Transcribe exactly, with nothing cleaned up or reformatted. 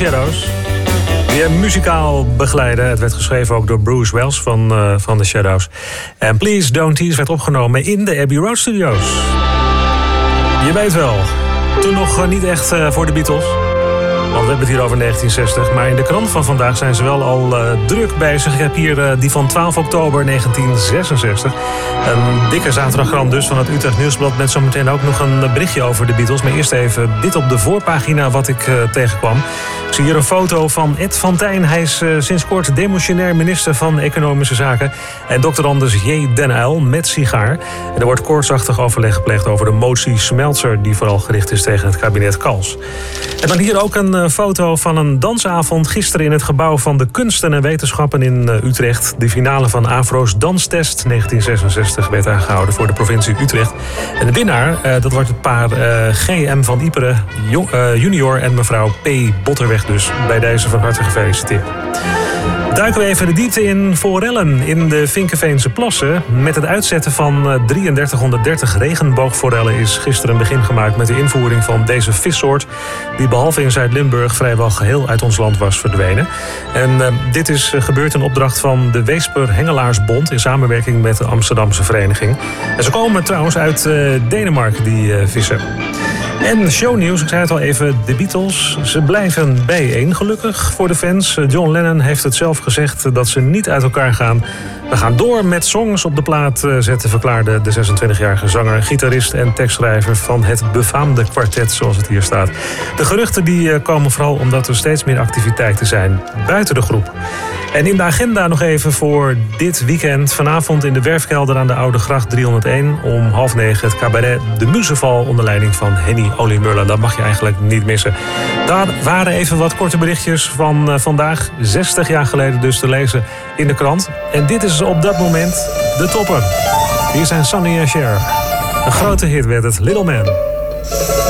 Shadows. Die hem muzikaal begeleiden. Het werd geschreven ook door Bruce Wells van, uh, van The Shadows. En Please Don't Tease werd opgenomen in de Abbey Road Studios. Je weet wel, toen nog uh, niet echt uh, voor de Beatles. Want we hebben het hier over negentien zestig. Maar in de krant van vandaag zijn ze wel al uh, druk bezig. Ik heb hier uh, die van twaalf oktober negentien zesenzestig. Een dikke zaterdagkrant dus van het Utrecht Nieuwsblad. Met zometeen ook nog een berichtje over de Beatles. Maar eerst even dit op de voorpagina wat ik uh, tegenkwam. Ik zie hier een foto van Ed van Tijn. Hij is uh, sinds kort demissionair minister van Economische Zaken. En dokter Anders J. Den Uyl met sigaar. En er wordt koortsachtig overleg gepleegd over de motie Smeltzer, die vooral gericht is tegen het kabinet Kals. En dan hier ook een uh, foto van een dansavond gisteren in het gebouw van de Kunsten en Wetenschappen in uh, Utrecht. De finale van Afro's Danstest negentien zesenzestig werd aangehouden voor de provincie Utrecht. En de winnaar, uh, dat wordt het paar uh, G M van Iperen jo- uh, junior en mevrouw P. Botterweg dus. Bij deze van harte gefeliciteerd. Duiken we even de diepte in forellen in de Vinkeveense plassen. Met het uitzetten van drieëndertighonderddertig regenboogforellen is gisteren een begin gemaakt met de invoering van deze vissoort, die behalve in Zuid-Limburg vrijwel geheel uit ons land was verdwenen. En uh, dit is uh, gebeurd in opdracht van de Weesper Hengelaarsbond in samenwerking met de Amsterdamse vereniging. En ze komen trouwens uit uh, Denemarken, die uh, vissen. En shownieuws, ik zei het al even, de Beatles. Ze blijven bijeen, gelukkig voor de fans. John Lennon heeft het zelf gezegd dat ze niet uit elkaar gaan. We gaan door met songs op de plaat zetten, verklaarde de zesentwintigjarige zanger, gitarist en tekstschrijver van het befaamde kwartet, zoals het hier staat. De geruchten die komen vooral omdat er steeds meer activiteiten zijn buiten de groep. En in de agenda nog even voor dit weekend. Vanavond in de Werfkelder aan de Oude Gracht driehonderdéén om half negen het cabaret De Muzeval onder leiding van Henny Oliemuller. Dat mag je eigenlijk niet missen. Daar waren even wat korte berichtjes van uh, vandaag. zestig jaar geleden dus te lezen in de krant. En dit is op dat moment de topper. Hier zijn Sonny en Cher. Een grote hit werd het, Little Man.